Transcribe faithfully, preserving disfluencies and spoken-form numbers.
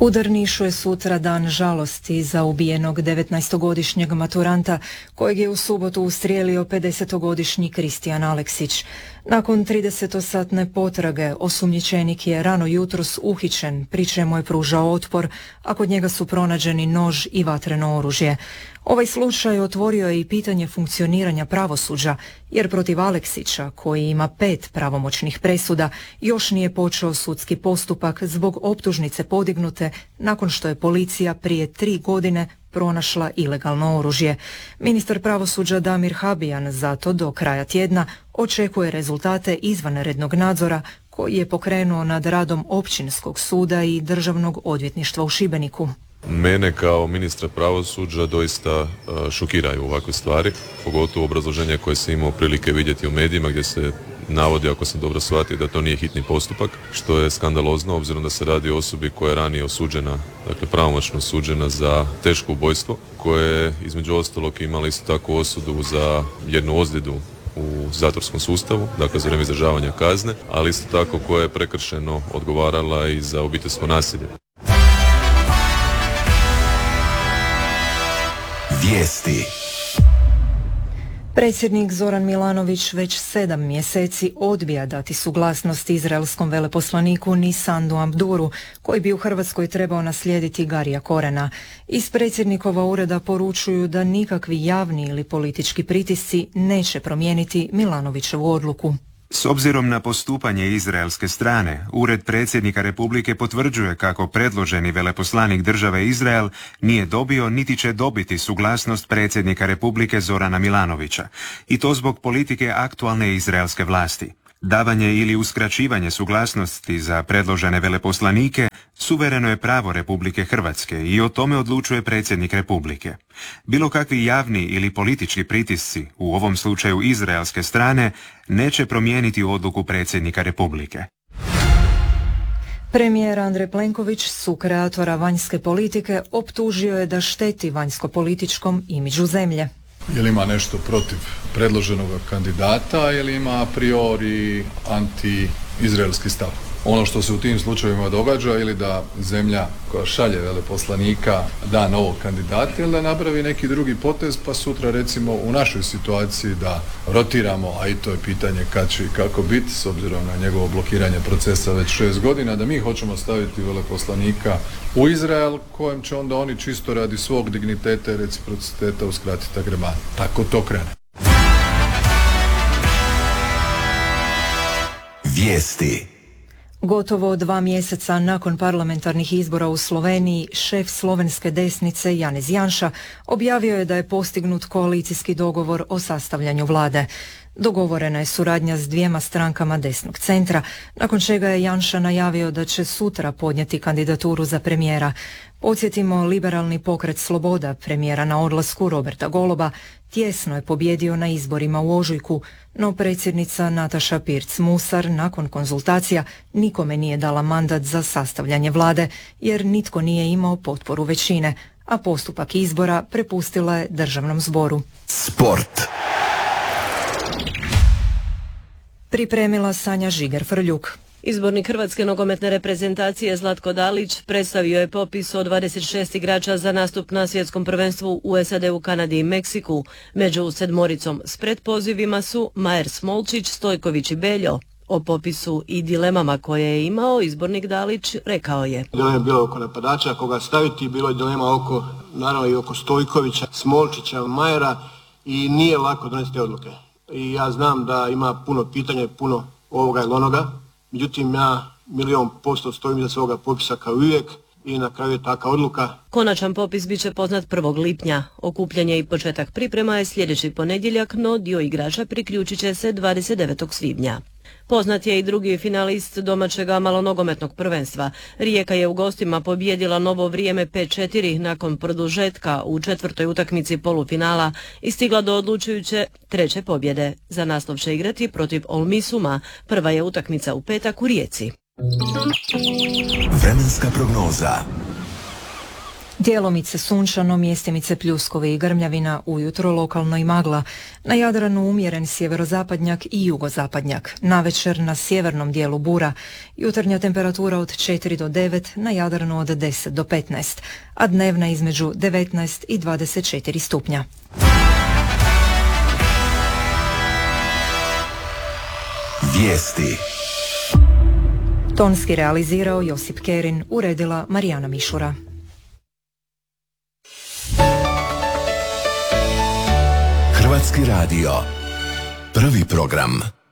U Drnišu je sutra dan žalosti za ubijenog devetnaestogodišnjeg maturanta kojeg je u subotu ustrijelio pedesetogodišnji Kristijan Aleksić. Nakon tridesetosatne potrage osumnjičenik je rano jutros uhićen, pri čemu je pružao otpor, a kod njega su pronađeni nož i vatreno oružje. Ovaj slučaj otvorio je i pitanje funkcioniranja pravosuđa, jer protiv Aleksića, koji ima pet pravomoćnih presuda, još nije počeo sudski postupak zbog optužnice podignute nakon što je policija prije tri godine pronašla ilegalno oružje. Ministar pravosuđa Damir Habijan zato do kraja tjedna očekuje rezultate izvanrednog nadzora koji je pokrenuo nad radom Općinskog suda i Državnog odvjetništva u Šibeniku. Mene kao ministra pravosuđa doista šokiraju ovakve stvari, pogotovo obrazloženje koje se imao prilike vidjeti u medijima gdje se navodi, ako sam dobro shvatio, da to nije hitni postupak, što je skandalozno obzirom da se radi o osobi koja je ranije osuđena, dakle pravomoćno osuđena za teško ubojstvo, koje je između ostalog imala isto tako osudu za jednu ozljedu u zatvorskom sustavu, dakle za vrijeme izdržavanja kazne, ali isto tako koja je prekršeno odgovarala i za obiteljsko nasilje. Vijesti. Predsjednik Zoran Milanović već sedam mjeseci odbija dati suglasnost izraelskom veleposlaniku Nisandu Amduru, koji bi u Hrvatskoj trebao naslijediti Garija Korena. Iz predsjednikova ureda poručuju da nikakvi javni ili politički pritisci neće promijeniti Milanovićevu odluku. S obzirom na postupanje izraelske strane, Ured predsjednika Republike potvrđuje kako predloženi veleposlanik države Izrael nije dobio niti će dobiti suglasnost predsjednika Republike Zorana Milanovića, i to zbog politike aktualne izraelske vlasti. Davanje ili uskraćivanje suglasnosti za predložene veleposlanike suvereno je pravo Republike Hrvatske i o tome odlučuje predsjednik Republike. Bilo kakvi javni ili politički pritisci, u ovom slučaju izraelske strane, neće promijeniti odluku predsjednika Republike. Premijer Andrej Plenković, sukreatora vanjske politike, optužio je da šteti vanjsko-političkom imidžu zemlje. Je li ima nešto protiv predloženog kandidata ili ima a priori anti-izraelski stav? Ono što se u tim slučajevima događa ili da zemlja koja šalje veleposlanika da novog kandidata ili da napravi neki drugi potez, pa sutra recimo u našoj situaciji da rotiramo, a i to je pitanje kad će i kako biti s obzirom na njegovo blokiranje procesa već šest godina, da mi hoćemo staviti veleposlanika u Izrael kojem će onda oni čisto radi svog digniteta i reciprociteta uskratiti agreman. Tako to krene. Vijesti. Gotovo dva mjeseca nakon parlamentarnih izbora u Sloveniji, šef slovenske desnice Janez Janša objavio je da je postignut koalicijski dogovor o sastavljanju vlade. Dogovorena je suradnja s dvijema strankama desnog centra, nakon čega je Janša najavio da će sutra podnijeti kandidaturu za premijera. Podsjetimo, liberalni pokret Sloboda, premijera na odlasku Roberta Goloba, tjesno je pobjedio na izborima u ožujku, no predsjednica Nataša Pirc-Musar nakon konzultacija nikome nije dala mandat za sastavljanje vlade, jer nitko nije imao potporu većine, a postupak izbora prepustila je državnom zboru. Sport. Pripremila Sanja Žiger-Frljuk. Izbornik hrvatske nogometne reprezentacije Zlatko Dalić predstavio je popis od dvadeset šest igrača za nastup na svjetskom prvenstvu u S A D-u, Kanadi i Meksiku. Među sedmoricom s pretpozivima su Majer Smolčić, Stojković i Beljo. O popisu i dilemama koje je imao izbornik Dalić rekao je: Dilema je bilo oko napadača, koga staviti, bilo je dilema oko, naravno i oko Stojkovića, Smolčića, Majera, i nije lako donesti odluke. I ja znam da ima puno pitanja, puno ovoga ili onoga. Međutim, ja milion posto stojim iza svoga popisa kao uvijek i na kraju je taka odluka. Konačan popis bit će poznat prvog lipnja. Okupljanje i početak priprema je sljedeći ponedjeljak, no dio igrača priključit će se dvadeset devetog svibnja. Poznat je i drugi finalist domaćega malonogometnog prvenstva. Rijeka je u gostima pobijedila Novo Vrijeme pet četiri nakon produžetka u četvrtoj utakmici polufinala i stigla do odlučujuće treće pobjede. Za naslov će igrati protiv Olmisuma. Prva je utakmica u petak u Rijeci. Vremenska prognoza. Djelomice sunčano, mjestimice pljuskovi i grmljavina, ujutro lokalno i magla. Na Jadranu umjeren sjeverozapadnjak i jugozapadnjak. Navečer na sjevernom dijelu bura. Jutarnja temperatura od četiri do devet, na Jadranu od deset do petnaest, a dnevna između devetnaest i dvadeset četiri stupnja. Vijesti. Tonski realizirao Josip Kerin, uredila Marijana Mišura. Hrvatski radio. Prvi program.